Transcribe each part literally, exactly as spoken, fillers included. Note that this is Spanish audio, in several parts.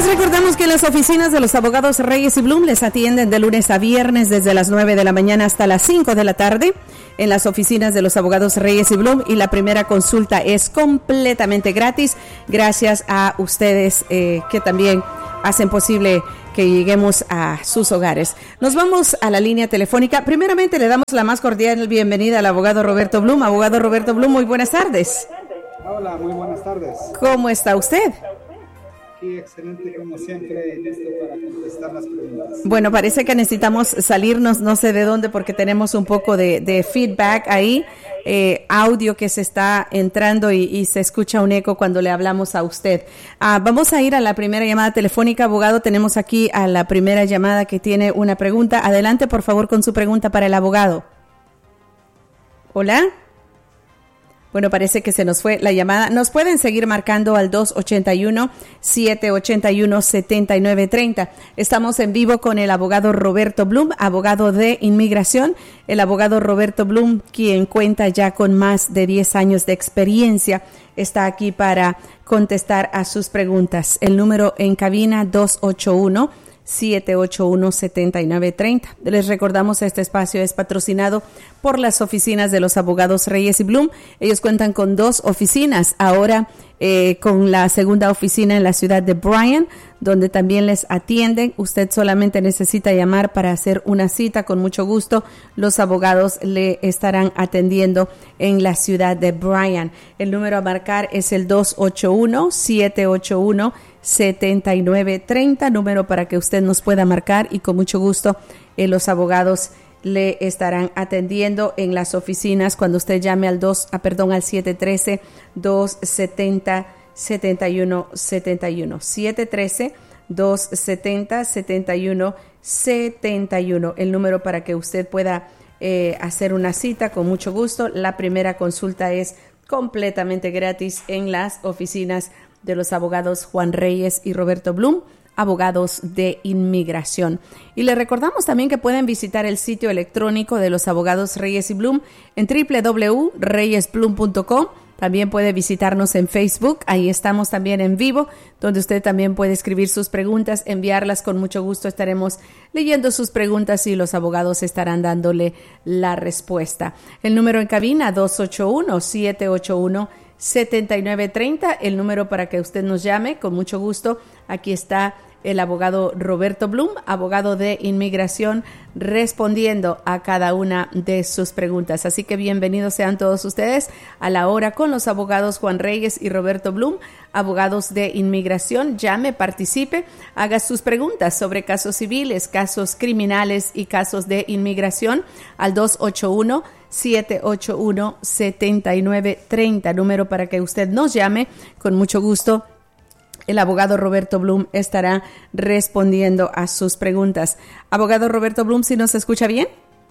les recordamos que las oficinas de los abogados Reyes y Blum les atienden de lunes a viernes desde las nueve de la mañana hasta las cinco de la tarde en las oficinas de los abogados Reyes y Blum, y la primera consulta es completamente gratis gracias a ustedes eh, que también hacen posible que lleguemos a sus hogares. Nos vamos a la línea telefónica. Primeramente le damos la más cordial bienvenida al abogado Roberto Blum. Abogado Roberto Blum, muy buenas tardes. Hola, muy buenas tardes. ¿Cómo está usted? Sí, excelente, como siempre, listo para contestar las preguntas. Bueno, parece que necesitamos salirnos, no sé de dónde, porque tenemos un poco de, de feedback ahí, eh, audio que se está entrando y, y se escucha un eco cuando le hablamos a usted. Ah, vamos a ir a la primera llamada telefónica, abogado. Tenemos aquí a la primera llamada que tiene una pregunta. Adelante, por favor, con su pregunta para el abogado. Hola. Bueno, parece que se nos fue la llamada. Nos pueden seguir marcando al dos ocho uno, siete ocho uno, siete nueve tres cero. Estamos en vivo con el abogado Roberto Blum, abogado de inmigración. El abogado Roberto Blum, quien cuenta ya con más de diez años de experiencia, está aquí para contestar a sus preguntas. El número en cabina dos ocho uno, siete ocho uno, siete nueve tres cero. Les recordamos, este espacio es patrocinado por las oficinas de los abogados Reyes y Blum. Ellos cuentan con dos oficinas, ahora eh, con la segunda oficina en la ciudad de Bryan, donde también les atienden. Usted solamente necesita llamar para hacer una cita. Con mucho gusto los abogados le estarán atendiendo en la ciudad de Bryan. El número a marcar es el dos ocho uno, siete ocho uno, siete nueve tres cero, número para que usted nos pueda marcar, y con mucho gusto eh, los abogados le estarán atendiendo en las oficinas cuando usted llame al dos, ah, perdón, al siete uno tres, dos siete cero, siete uno siete uno, siete uno tres, dos siete cero, siete uno siete uno, el número para que usted pueda eh, hacer una cita con mucho gusto. La primera consulta es completamente gratis en las oficinas de los abogados Juan Reyes y Roberto Blum, abogados de inmigración. Y le recordamos también que pueden visitar el sitio electrónico de los abogados Reyes y Blum en doble u doble u doble u punto reyes blum punto com. También puede visitarnos en Facebook, ahí estamos también en vivo, donde usted también puede escribir sus preguntas, enviarlas. Con mucho gusto estaremos leyendo sus preguntas y los abogados estarán dándole la respuesta. El número en cabina dos ocho uno, siete ocho uno, siete nueve tres cero, el número para que usted nos llame. Con mucho gusto, aquí está el abogado Roberto Blum, abogado de inmigración, respondiendo a cada una de sus preguntas. Así que bienvenidos sean todos ustedes a la hora con los abogados Juan Reyes y Roberto Blum, abogados de inmigración. Llame, participe, haga sus preguntas sobre casos civiles, casos criminales y casos de inmigración al dos ocho uno, siete ocho uno, siete nueve tres cero, número para que usted nos llame. Con mucho gusto el abogado Roberto Blum estará respondiendo a sus preguntas. Abogado Roberto Blum, ¿sí nos escucha bien?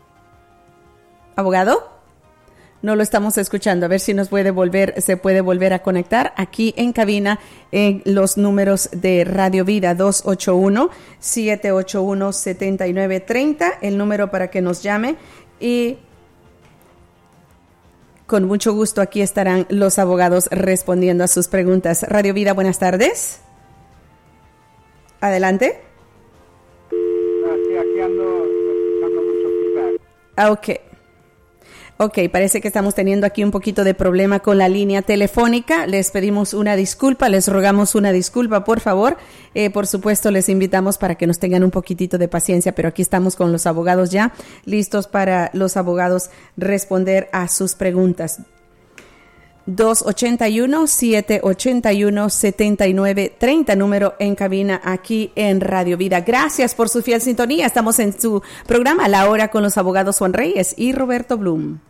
¿Abogado? No lo estamos escuchando. A ver si nos puede volver, se puede volver a conectar aquí en cabina en los números de Radio Vida dos ocho uno, siete ocho uno, siete nueve tres cero, el número para que nos llame, y con mucho gusto aquí estarán los abogados respondiendo a sus preguntas. Radio Vida, buenas tardes. Adelante. Aquí, aquí ando escuchando mucho feedback. Ah, ok. Ok, parece que estamos teniendo aquí un poquito de problema con la línea telefónica. Les pedimos una disculpa, les rogamos una disculpa, por favor. Eh, por supuesto, les invitamos para que nos tengan un poquitito de paciencia, pero aquí estamos con los abogados ya, listos para los abogados responder a sus preguntas. dos ocho uno, siete ocho uno, siete nueve tres cero, número en cabina aquí en Radio Vida. Gracias por su fiel sintonía. Estamos en su programa La Hora con los abogados Juan Reyes y Roberto Blum.